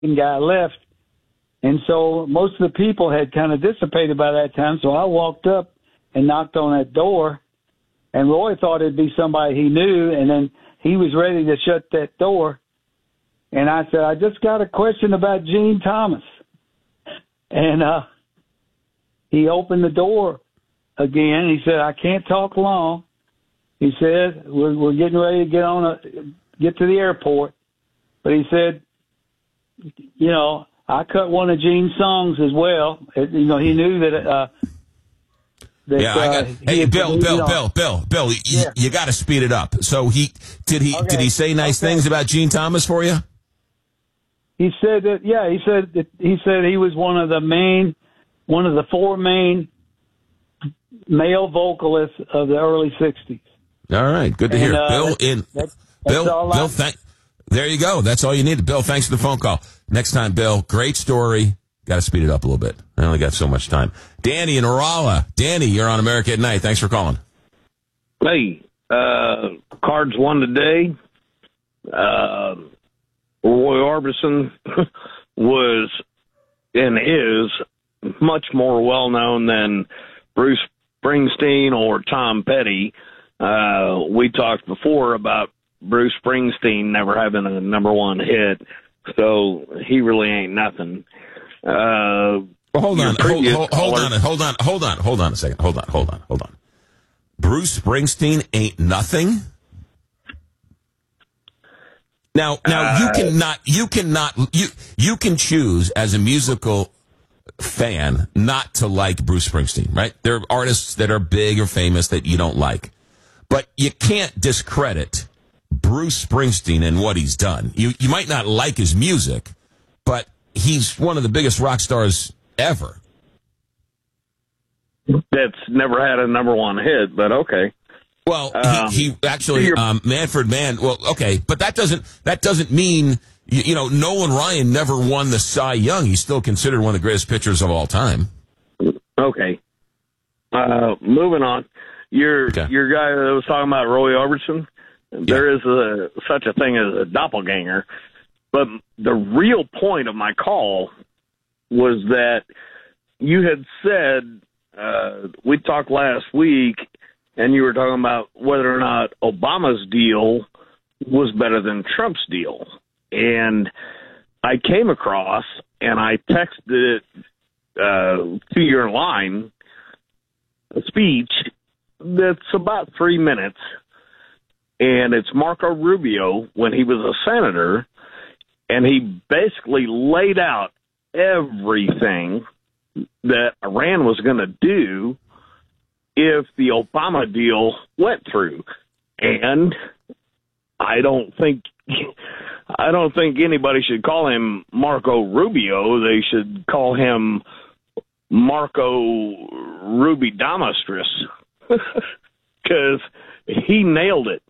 guy left. And so most of the people had kind of dissipated by that time. So I walked up and knocked on that door, and Roy thought it'd be somebody he knew, and then he was ready to shut that door. And I said, I just got a question about Gene Thomas. And he opened the door again. He said, I can't talk long. He said, we're getting ready to get to the airport. But he said, you know, I cut one of Gene's songs as well. You know, he knew that. Hey, Bill, you got to speed it up. So did he say nice things about Gene Thomas for you? He said that. Yeah, he said he was one of the four main male vocalists of the early '60s. All right, good to hear. Bill, there you go. That's all you need. Bill, thanks for the phone call. Next time, Bill, great story. Got to speed it up a little bit. I only got so much time. Danny in Rolla. Danny, you're on America at Night. Thanks for calling. Hey, Cards won today. Roy Orbison was and is much more well-known than Bruce Springsteen or Tom Petty. We talked before about Bruce Springsteen never having a number one hit, so he really ain't nothing. Well, hold on a second. Hold on. Bruce Springsteen ain't nothing. Now you can choose as a musical fan not to like Bruce Springsteen, right? There are artists that are big or famous that you don't like, but you can't discredit Bruce Springsteen and what he's done. You might not like his music, but he's one of the biggest rock stars ever. That's never had a number one hit, but okay. Well, he actually, Manfred Mann. Well, okay, but that doesn't mean you know Nolan Ryan never won the Cy Young. He's still considered one of the greatest pitchers of all time. Okay, moving on. Your guy that was talking about Roy Orbison. There is such a thing as a doppelganger, but the real point of my call was that you had said we talked last week. And you were talking about whether or not Obama's deal was better than Trump's deal. And I came across, and I texted it to your line, a speech that's about 3 minutes. And it's Marco Rubio when he was a senator, and he basically laid out everything that Iran was going to do if the Obama deal went through. And I don't think anybody should call him Marco Rubio. They should call him Marco Ruby Damastris because he nailed it.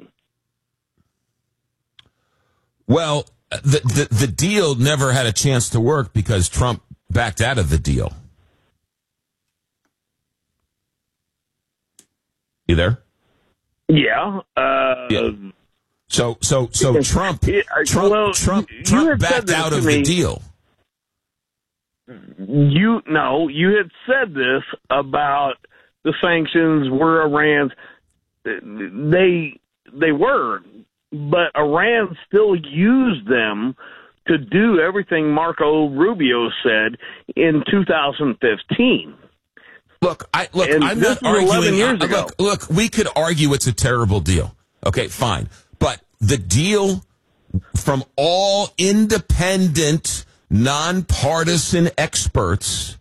Well, the deal never had a chance to work because Trump backed out of the deal. You there? Yeah. So Trump backed out of the deal. You had said this about the sanctions were Iran's. They were, but Iran still used them to do everything Marco Rubio said in 2015. I'm not arguing. Look, we could argue it's a terrible deal. Okay, fine. But the deal from all independent, nonpartisan experts,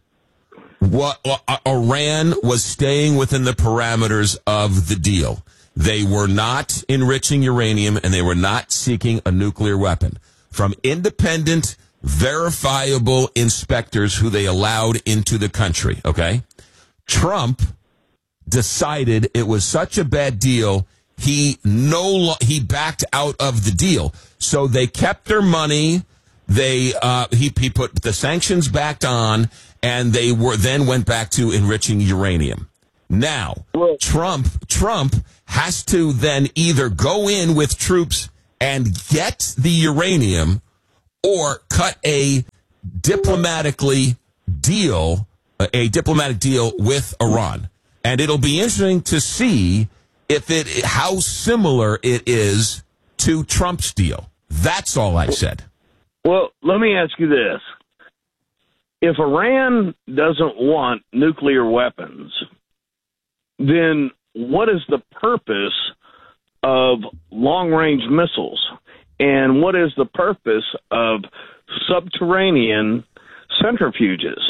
Iran was staying within the parameters of the deal. They were not enriching uranium, and they were not seeking a nuclear weapon. From independent, verifiable inspectors who they allowed into the country, okay? Trump decided it was such a bad deal, he backed out of the deal. So they kept their money. He put the sanctions back on, and they then went back to enriching uranium. Now, Trump has to then either go in with troops and get the uranium, or cut a diplomatic deal with Iran. And it'll be interesting to see how similar it is to Trump's deal. That's all I said. Well, let me ask you this. If Iran doesn't want nuclear weapons, then what is the purpose of long-range missiles? And what is the purpose of subterranean centrifuges?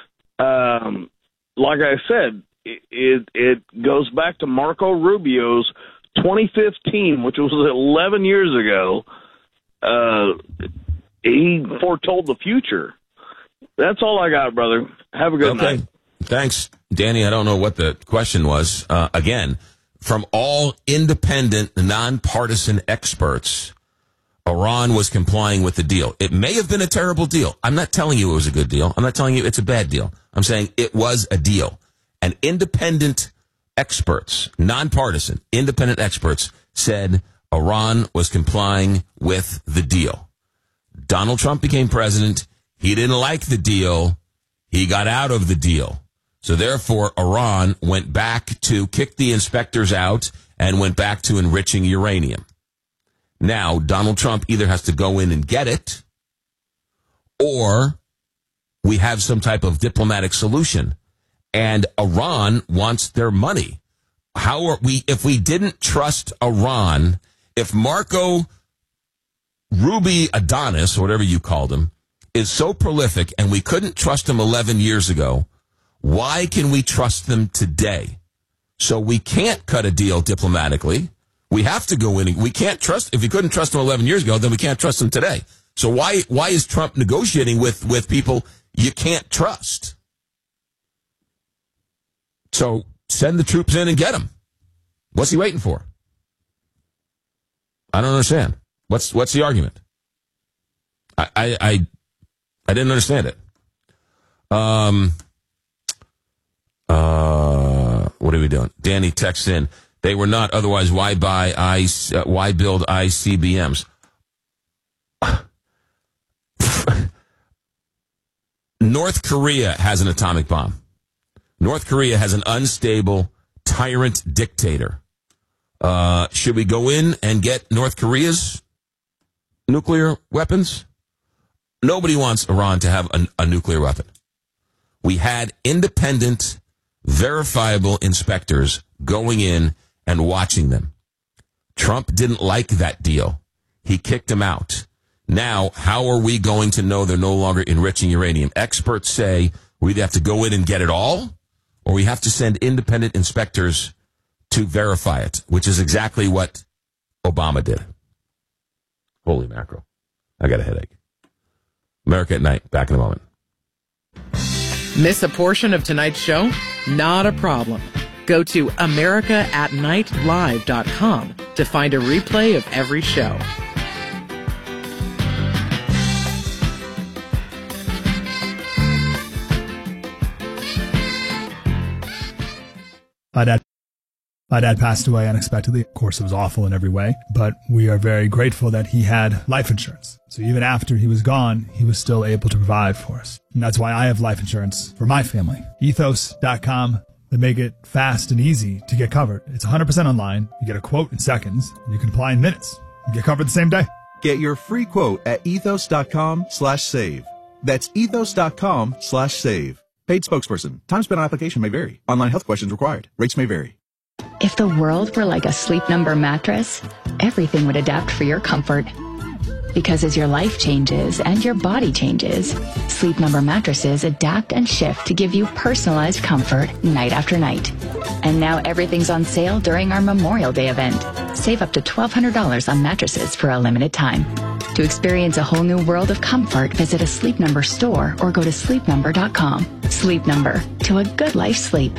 Like I said, it goes back to Marco Rubio's 2015, which was 11 years ago. He foretold the future. That's all I got, brother. Have a good night. Thanks, Danny. I don't know what the question was. Again, from all independent, nonpartisan experts, Iran was complying with the deal. It may have been a terrible deal. I'm not telling you it was a good deal. I'm not telling you it's a bad deal. I'm saying it was a deal. And independent experts, nonpartisan, independent experts said Iran was complying with the deal. Donald Trump became president. He didn't like the deal. He got out of the deal. So therefore, Iran went back to kick the inspectors out and went back to enriching uranium. Now, Donald Trump either has to go in and get it, or we have some type of diplomatic solution. And Iran wants their money. If we didn't trust Iran, if Marco Ruby Adonis, or whatever you called him, is so prolific and we couldn't trust him 11 years ago, why can we trust them today? So we can't cut a deal diplomatically. We have to go in. We can't trust. If we couldn't trust them 11 years ago, then we can't trust them today. So why is Trump negotiating with people you can't trust? So send the troops in and get them. What's he waiting for? I don't understand. What's the argument? I didn't understand it. What are we doing? Danny texts in. They were not, otherwise why build ICBMs? North Korea has an atomic bomb. North Korea has an unstable tyrant dictator. Should we go in and get North Korea's nuclear weapons? Nobody wants Iran to have a nuclear weapon. We had independent, verifiable inspectors going in and watching them. Trump didn't like that deal. He kicked them out. Now, how are we going to know they're no longer enriching uranium? Experts say we either have to go in and get it all, or we have to send independent inspectors to verify it, which is exactly what Obama did. Holy mackerel. I got a headache. America at Night. Back in a moment. Miss a portion of tonight's show? Not a problem. Go to AmericaAtNightLive.com to find a replay of every show. My dad passed away unexpectedly. Of course, it was awful in every way, but we are very grateful that he had life insurance. So even after he was gone, he was still able to provide for us. And that's why I have life insurance for my family. Ethos.com. They make it fast and easy to get covered. It's 100% online. You get a quote in seconds, and you can apply in minutes. You get covered the same day. Get your free quote at ethos.com/save. That's ethos.com/save. Paid spokesperson. Time spent on application may vary. Online health questions required. Rates may vary. If the world were like a Sleep Number mattress, everything would adapt for your comfort. Because as your life changes and your body changes, Sleep Number mattresses adapt and shift to give you personalized comfort night after night. And now everything's on sale during our Memorial Day event. Save up to $1,200 on mattresses for a limited time. To experience a whole new world of comfort, visit a Sleep Number store or go to sleepnumber.com. Sleep Number, to a good night's sleep.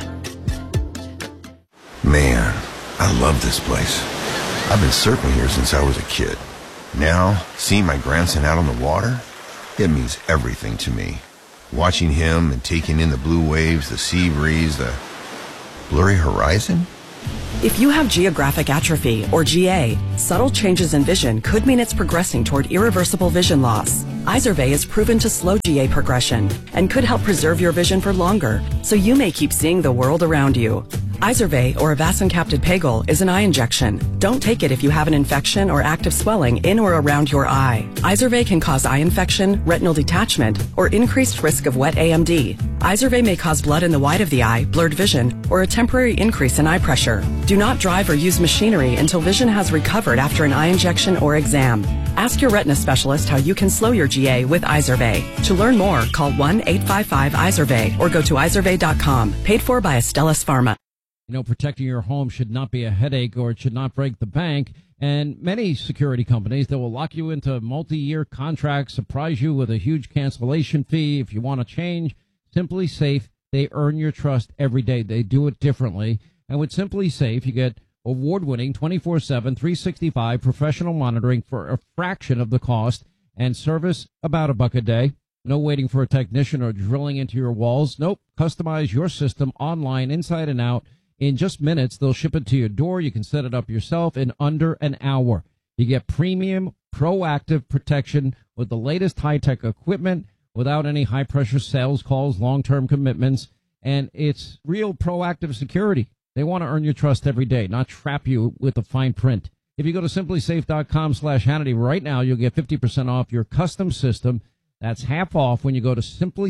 Man, I love this place. I've been surfing here since I was a kid. Now, seeing my grandson out on the water, it means everything to me. Watching him and taking in the blue waves, the sea breeze, the blurry horizon. If you have geographic atrophy, or GA, subtle changes in vision could mean it's progressing toward irreversible vision loss. Izervay is proven to slow GA progression and could help preserve your vision for longer, so you may keep seeing the world around you. Izervay, or avacincaptad pegol, is an eye injection. Don't take it if you have an infection or active swelling in or around your eye. Izervay can cause eye infection, retinal detachment, or increased risk of wet AMD. Izervay may cause blood in the white of the eye, blurred vision, or a temporary increase in eye pressure. Do not drive or use machinery until vision has recovered after an eye injection or exam. Ask your retina specialist how you can slow your GA with Izervay. To learn more, call 1-855-IZERVAY or go to izervay.com. Paid for by Astellas Pharma. You know, protecting your home should not be a headache, or it should not break the bank. And many security companies, they will lock you into multi-year contracts, surprise you with a huge cancellation fee. If you want to change, Simply Safe, they earn your trust every day. They do it differently. And with Simply Safe, you get award-winning 24/7, 365 professional monitoring for a fraction of the cost, and service about $1 a day. No waiting for a technician or drilling into your walls. Nope. Customize your system online, inside and out. In just minutes, they'll ship it to your door. You can set it up yourself in under an hour. You get premium, proactive protection with the latest high-tech equipment without any high-pressure sales calls, long-term commitments, and it's real proactive security. They want to earn your trust every day, not trap you with the fine print. If you go to simplysafe.com/Hannity right now, you'll get 50% off your custom system. That's half off when you go to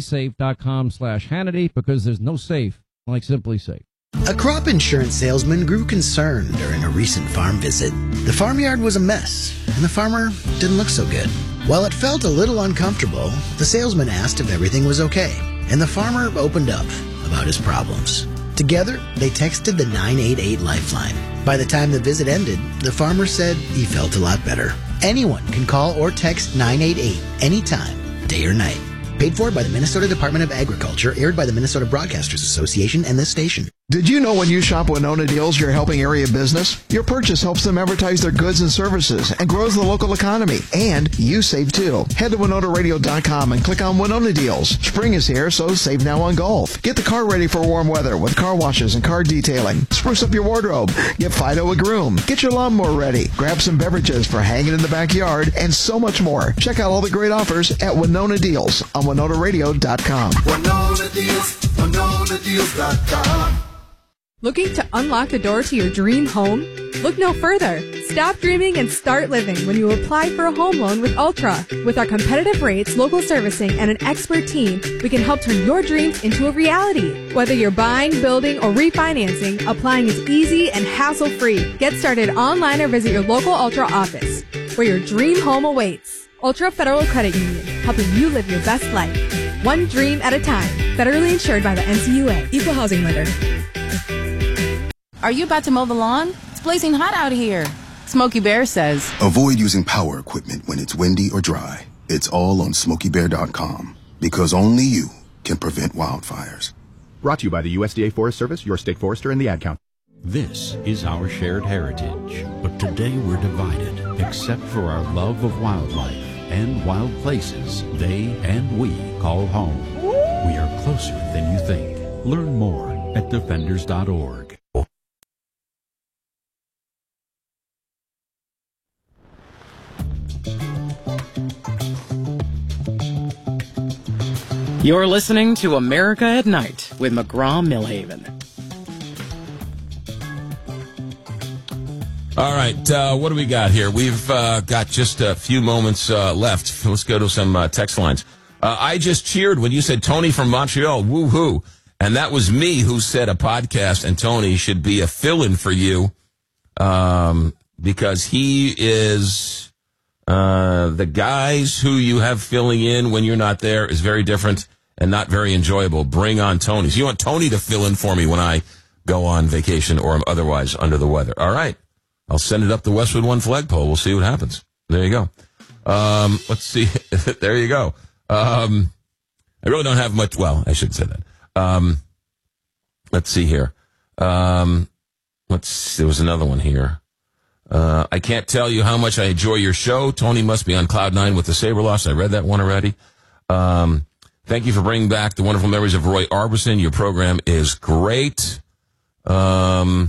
simplysafe.com/Hannity, because there's no safe like Simply Safe. A crop insurance salesman grew concerned during a recent farm visit. The farmyard was a mess, and the farmer didn't look so good. While it felt a little uncomfortable, the salesman asked if everything was okay, and the farmer opened up about his problems. Together, they texted the 988 Lifeline. By the time the visit ended, the farmer said he felt a lot better. Anyone can call or text 988 anytime, day or night. Paid for by the Minnesota Department of Agriculture, aired by the Minnesota Broadcasters Association and this station. Did you know when you shop Winona Deals, you're helping area business? Your purchase helps them advertise their goods and services and grows the local economy. And you save too. Head to WinonaRadio.com and click on Winona Deals. Spring is here, so save now on golf. Get the car ready for warm weather with car washes and car detailing. Spruce up your wardrobe. Get Fido a groom. Get your lawnmower ready. Grab some beverages for hanging in the backyard, and so much more. Check out all the great offers at Winona Deals on WinonaRadio.com. Winona Deals, WinonaDeals.com. Looking to unlock the door to your dream home? Look no further. Stop dreaming and start living when you apply for a home loan with Ultra. With our competitive rates, local servicing, and an expert team, we can help turn your dreams into a reality. Whether you're buying, building, or refinancing, applying is easy and hassle-free. Get started online or visit your local Ultra office, where your dream home awaits. Ultra Federal Credit Union, helping you live your best life. One dream at a time. Federally insured by the NCUA. Equal housing lender. Are you about to mow the lawn? It's blazing hot out here. Smokey Bear says, avoid using power equipment when it's windy or dry. It's all on SmokeyBear.com, because only you can prevent wildfires. Brought to you by the USDA Forest Service, your state forester, and the Ad Council. This is our shared heritage, but today we're divided, except for our love of wildlife and wild places they and we call home. We are closer than you think. Learn more at defenders.org. You're listening to America at Night with McGraw-Millhaven. All right, what do we got here? We've got just a few moments left. Let's go to some text lines. I just cheered when you said Tony from Montreal, woo-hoo. And that was me who said a podcast, and Tony should be a fill-in for you because he is... the guys who you have filling in when you're not there is very different and not very enjoyable. Bring on Tony. So you want Tony to fill in for me when I go on vacation or I'm otherwise under the weather. All right. I'll send it up the Westwood One flagpole. We'll see what happens. There you go. Let's see. There you go. I really don't have much. Well, I shouldn't say that. Let's see here. There was another one here. I can't tell you how much I enjoy your show. Tony must be on cloud nine with the Sabre loss. I read that one already. Thank you for bringing back the wonderful memories of Roy Orbison. Your program is great. Danny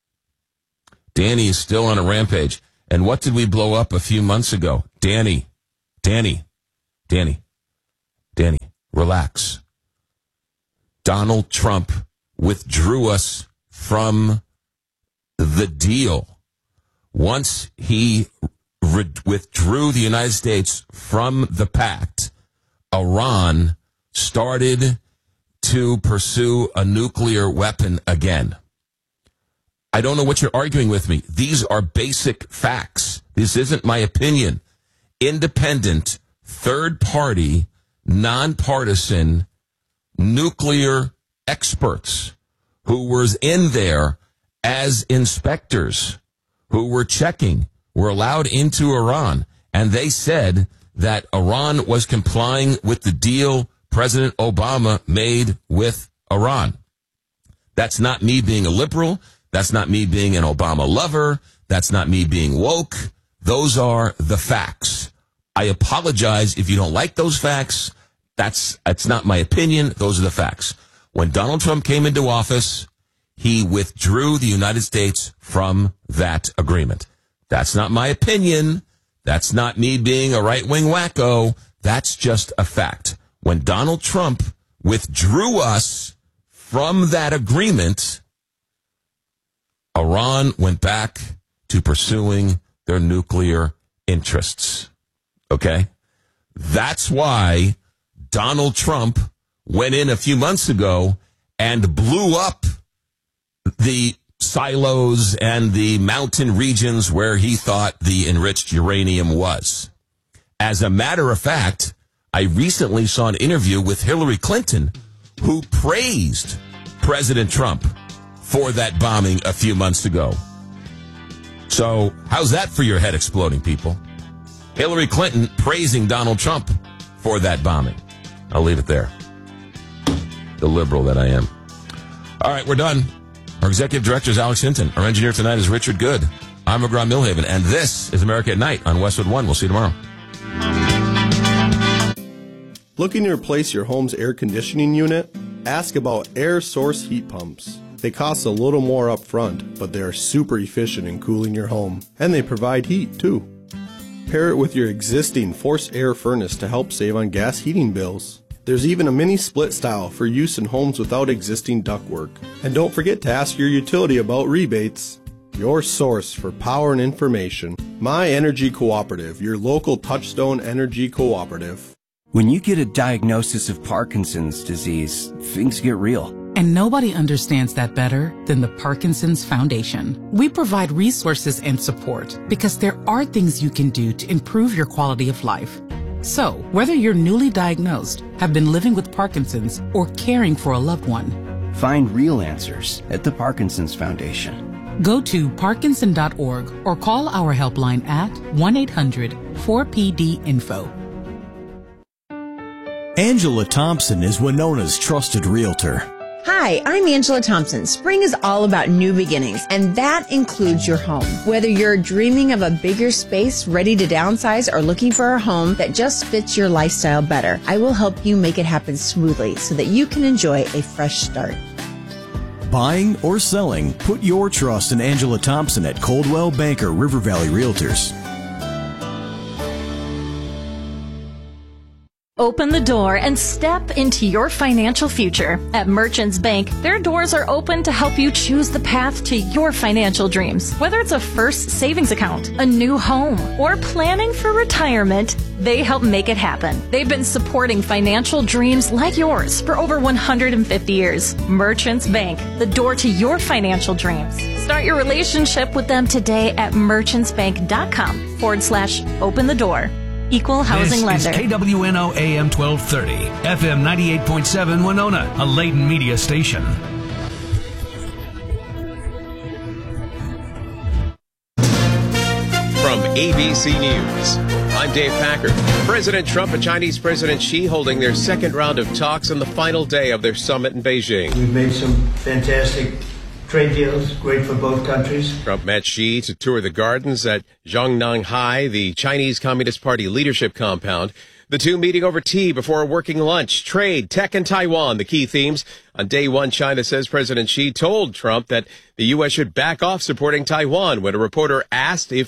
is still on a rampage. And what did we blow up a few months ago? Danny, Danny, relax. Donald Trump withdrew us from the deal. Once he withdrew the United States from the pact, Iran started to pursue a nuclear weapon again. I don't know what you're arguing with me. These are basic facts. This isn't my opinion. Independent, third-party, nonpartisan nuclear experts who was in there as inspectors, who were checking, were allowed into Iran, and they said that Iran was complying with the deal President Obama made with Iran. That's not me being a liberal. That's not me being an Obama lover. That's not me being woke. Those are the facts. I apologize if you don't like those facts. That's not my opinion. Those are the facts. When Donald Trump came into office, he withdrew the United States from that agreement. That's not my opinion. That's not me being a right-wing wacko. That's just a fact. When Donald Trump withdrew us from that agreement, Iran went back to pursuing their nuclear interests. Okay? That's why Donald Trump went in a few months ago and blew up the silos and the mountain regions where he thought the enriched uranium was. As a matter of fact, I recently saw an interview with Hillary Clinton, who praised President Trump for that bombing a few months ago. So how's that for your head exploding, people? Hillary Clinton praising Donald Trump for that bombing. I'll leave it there. The liberal that I am. All right, we're done. Our executive director is Alex Hinton. Our engineer tonight is Richard Good. I'm McGraw Milhaven, and this is America at Night on Westwood One. We'll see you tomorrow. Looking to replace your home's air conditioning unit? Ask about air source heat pumps. They cost a little more up front, but they are super efficient in cooling your home, and they provide heat too. Pair it with your existing forced air furnace to help save on gas heating bills. There's even a mini split style for use in homes without existing ductwork. And don't forget to ask your utility about rebates. Your source for power and information. My Energy Cooperative, your local Touchstone Energy Cooperative. When you get a diagnosis of Parkinson's disease, things get real. And nobody understands that better than the Parkinson's Foundation. We provide resources and support because there are things you can do to improve your quality of life. So, whether you're newly diagnosed, have been living with Parkinson's, or caring for a loved one, find real answers at the Parkinson's Foundation. Go to parkinson.org or call our helpline at 1-800-4PD-INFO. Angela Thompson is Winona's trusted realtor. Hi, I'm Angela Thompson. Spring is all about new beginnings, and that includes your home. Whether you're dreaming of a bigger space, ready to downsize, or looking for a home that just fits your lifestyle better, I will help you make it happen smoothly so that you can enjoy a fresh start. Buying or selling, put your trust in Angela Thompson at Coldwell Banker River Valley Realtors. Open the door and step into your financial future. At Merchants Bank, their doors are open to help you choose the path to your financial dreams. Whether it's a first savings account, a new home, or planning for retirement, they help make it happen. They've been supporting financial dreams like yours for over 150 years. Merchants Bank, the door to your financial dreams. Start your relationship with them today at merchantsbank.com/open the door. Equal housing lender. This is KWNO AM 1230, FM 98.7 Winona, a Layton media station. From ABC News, I'm Dave Packard. President Trump and Chinese President Xi holding their second round of talks on the final day of their summit in Beijing. We've made some fantastic trade deals, great for both countries. Trump met Xi to tour the gardens at Zhongnanhai, the Chinese Communist Party leadership compound. The two meeting over tea before a working lunch. Trade, tech, and Taiwan, the key themes. On day one, China says President Xi told Trump that the U.S. should back off supporting Taiwan when a reporter asked if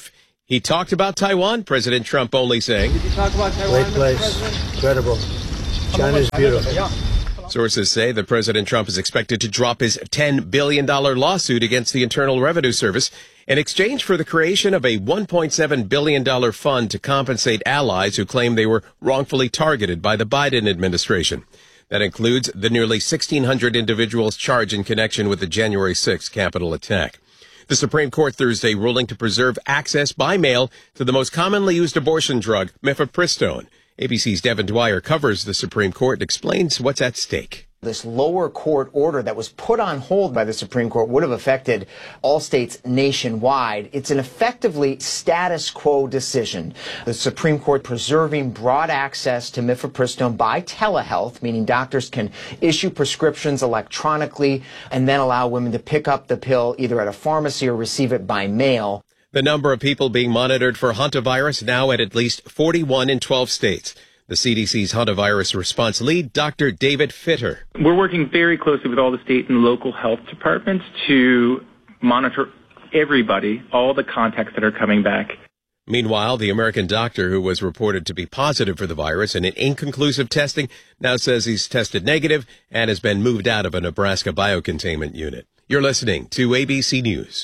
He talked about Taiwan, President Trump only saying, Did you talk about Taiwan? Great place. Incredible. China's beautiful. Sources say that President Trump is expected to drop his $10 billion lawsuit against the Internal Revenue Service in exchange for the creation of a $1.7 billion fund to compensate allies who claim they were wrongfully targeted by the Biden administration. That includes the nearly 1,600 individuals charged in connection with the January 6th Capitol attack. The Supreme Court Thursday ruling to preserve access by mail to the most commonly used abortion drug, mifepristone. ABC's Devin Dwyer covers the Supreme Court and explains what's at stake. This lower court order that was put on hold by the Supreme Court would have affected all states nationwide. It's an effectively status quo decision. The Supreme Court preserving broad access to mifepristone by telehealth, meaning doctors can issue prescriptions electronically and then allow women to pick up the pill either at a pharmacy or receive it by mail. The number of people being monitored for hantavirus now at least 41 in 12 states. The CDC's hantavirus response lead, Dr. David Fitter. We're working very closely with all the state and local health departments to monitor everybody, all the contacts that are coming back. Meanwhile, the American doctor who was reported to be positive for the virus in an inconclusive testing now says he's tested negative and has been moved out of a Nebraska biocontainment unit. You're listening to ABC News.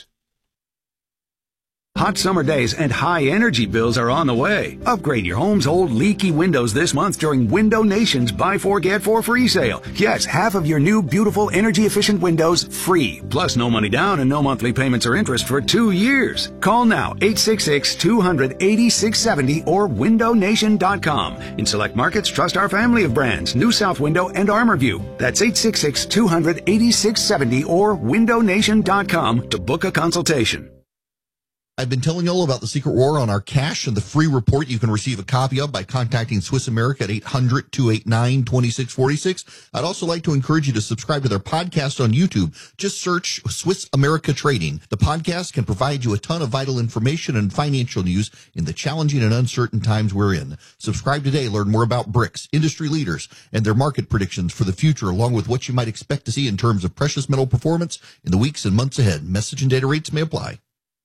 Hot summer days and high energy bills are on the way. Upgrade your home's old leaky windows this month during Window Nation's Buy 4 Get 4 free sale. Yes, half of your new beautiful energy efficient windows free. Plus no money down and no monthly payments or interest for 2 years. Call now 866-200-8670 or windownation.com. In select markets, trust our family of brands, New South Window and ArmorView. That's 866-200-8670 or windownation.com to book a consultation. I've been telling you all about the Secret War on our cash and the free report you can receive a copy of by contacting Swiss America at 800-289-2646. I'd also like to encourage you to subscribe to their podcast on YouTube. Just search Swiss America Trading. The podcast can provide you a ton of vital information and financial news in the challenging and uncertain times we're in. Subscribe today. Learn more about BRICS, industry leaders, and their market predictions for the future, along with what you might expect to see in terms of precious metal performance in the weeks and months ahead. Message and data rates may apply.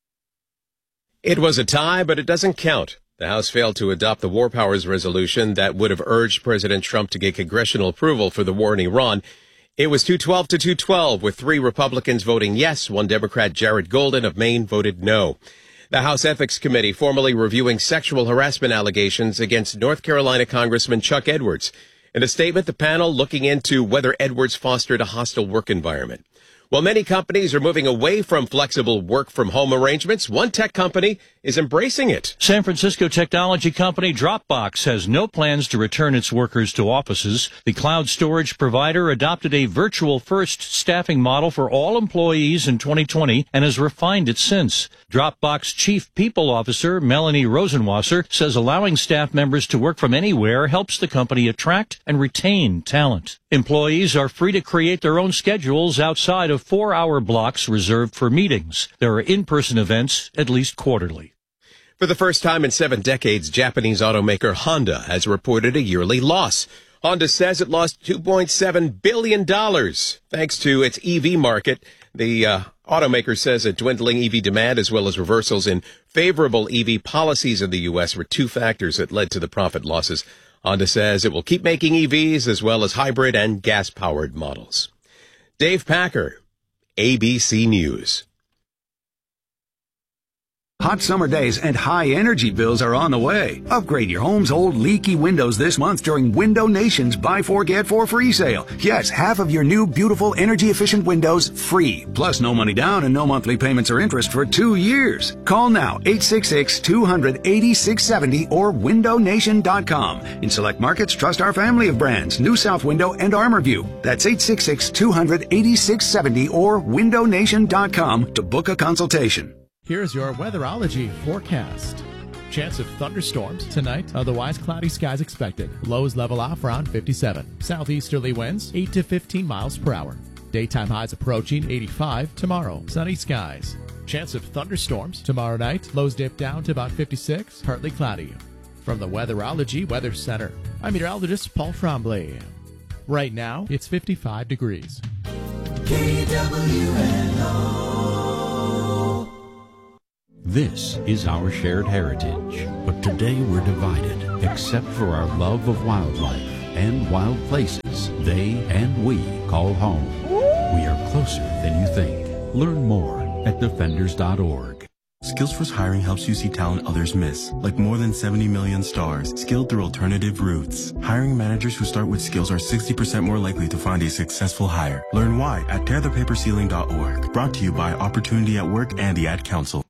It was a tie, but it doesn't count. The House failed to adopt the War Powers resolution that would have urged President Trump to get congressional approval for the war in Iran. It was 212 to 212, with 3 Republicans voting yes. 1 Democrat, Jared Golden of Maine, voted no. The House Ethics Committee formally reviewing sexual harassment allegations against North Carolina Congressman Chuck Edwards. In a statement, the panel looking into whether Edwards fostered a hostile work environment. While many companies are moving away from flexible work-from-home arrangements, one tech company is embracing it. San Francisco technology company Dropbox has no plans to return its workers to offices. The cloud storage provider adopted a virtual-first staffing model for all employees in 2020 and has refined it since. Dropbox Chief People Officer Melanie Rosenwasser says allowing staff members to work from anywhere helps the company attract and retain talent. Employees are free to create their own schedules outside of 4-hour blocks reserved for meetings. There are in-person events at least quarterly. For the first time in 7 decades, Japanese automaker Honda has reported a yearly loss. Honda says it lost $2.7 billion thanks to its EV market. The automaker says a dwindling EV demand as well as reversals in favorable EV policies in the U.S. were 2 factors that led to the profit losses. Honda says it will keep making EVs as well as hybrid and gas-powered models. Dave Packer, ABC News. Hot summer days and high energy bills are on the way. Upgrade your home's old leaky windows this month during Window Nation's Buy 4 Get 4 free sale. Yes, half of your new beautiful energy efficient windows free. Plus no money down and no monthly payments or interest for 2 years. Call now 866-200-8670 or windownation.com. In select markets, trust our family of brands, New South Window and ArmorView. That's 866-200-8670 or windownation.com to book a consultation. Here's your weatherology forecast. Chance of thunderstorms tonight, otherwise cloudy skies expected. Lows level off around 57. Southeasterly winds 8 to 15 miles per hour. Daytime highs approaching 85 tomorrow. Sunny skies. Chance of thunderstorms tomorrow night. Lows dip down to about 56, partly cloudy. From the Weatherology Weather Center, I'm meteorologist Paul Tremblay. Right now, it's 55 degrees. KWNO. This is our shared heritage, but today we're divided, except for our love of wildlife and wild places they and we call home. We are closer than you think. Learn more at defenders.org. Skillsforce Hiring helps you see talent others miss, like more than 70 million stars, skilled through alternative routes. Hiring managers who start with skills are 60% more likely to find a successful hire. Learn why at tearthepaperceiling.org. Brought to you by Opportunity at Work and the Ad Council.